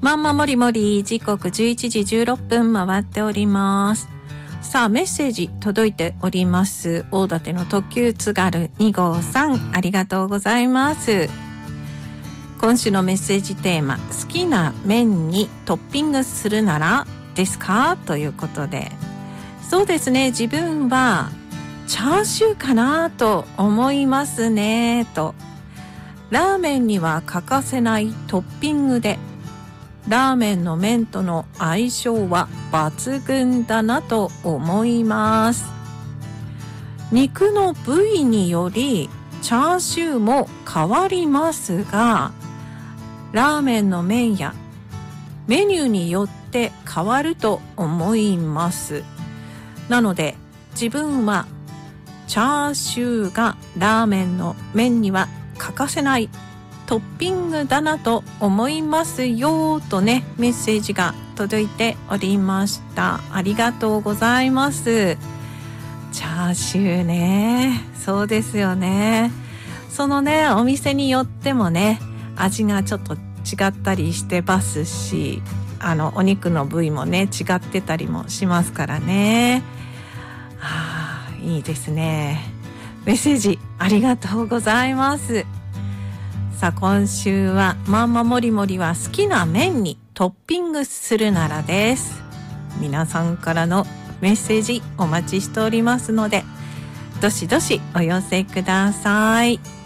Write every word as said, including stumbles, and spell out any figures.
まんまもりもり、時刻じゅういちじじゅうろっぷん回っております。さあ、メッセージ届いております。大館の特急津軽に号さん、ありがとうございます。今週のメッセージテーマ、好きな麺にトッピングするならですかということで、そうですね、自分はチャーシューかなと思いますねと。ラーメンには欠かせないトッピングで、ラーメンの麺との相性は抜群だなと思います。肉の部位によりチャーシューも変わりますが、ラーメンの麺やメニューによって変わると思います。なので自分はチャーシューがラーメンの麺には欠かせないトッピングだなと思いますよとね、メッセージが届いておりました。ありがとうございます。チャーシューね、そうですよね。そのね、お店によってもね、味がちょっと違ったりしてますし、あのお肉の部位もね違ってたりもしますからね。はあ、いいですね。メッセージありがとうございます。さあ、今週はまんまもりもりは好きな麺にトッピングするならです。皆さんからのメッセージお待ちしておりますので、どしどしお寄せください。